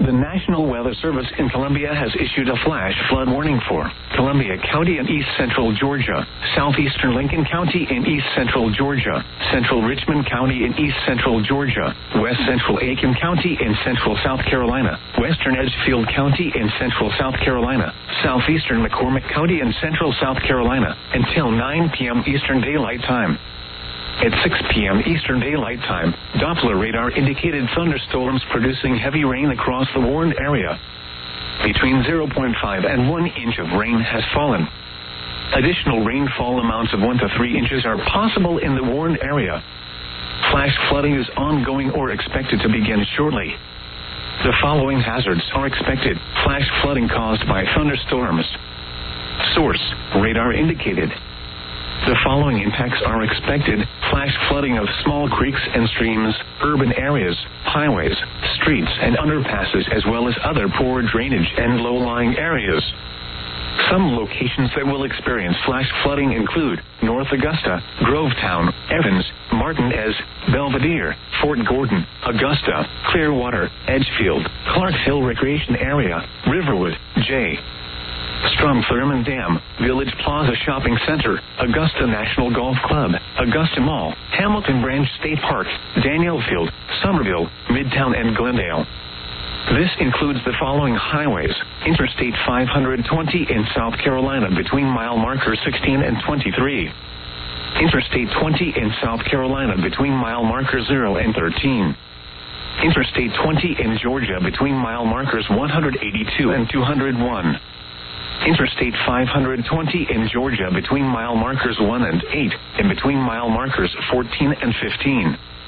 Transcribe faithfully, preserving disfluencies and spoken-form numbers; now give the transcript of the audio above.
The National Weather Service in Columbia has issued a flash flood warning for Columbia County in east central Georgia, southeastern Lincoln County in east central Georgia, central Richmond County in east central Georgia, west central Aiken County in central South Carolina, western Edgefield County in central South Carolina, southeastern McCormick County in central South Carolina, until nine p.m. Eastern Daylight Time. At six p.m. Eastern Daylight Time, Doppler radar indicated thunderstorms producing heavy rain across the warned area. Between zero point five and one inch of rain has fallen. Additional rainfall amounts of one to three inches are possible in the warned area. Flash flooding is ongoing or expected to begin shortly. The following hazards are expected: flash flooding caused by thunderstorms. Source: radar indicated. The following impacts are expected: flash flooding of small creeks and streams, urban areas, highways, streets, and underpasses, as well as other poor drainage and low-lying areas. Some locations that will experience flash flooding include North Augusta, Grovetown, Evans, Martinez, Belvedere, Fort Gordon, Augusta, Clearwater, Edgefield, Clark Hill Recreation Area, Riverwood, J. Strom-Thurmond Dam, Village Plaza Shopping Center, Augusta National Golf Club, Augusta Mall, Hamilton Branch State Park, Danielfield, Somerville, Midtown, and Glendale. This includes the following highways: Interstate five twenty in South Carolina between mile markers sixteen and twenty-three. Interstate twenty in South Carolina between mile markers zero and thirteen. Interstate twenty in Georgia between mile markers one eighty-two and two oh one. Interstate five twenty in Georgia between mile markers one and eight, and between mile markers fourteen and fifteen.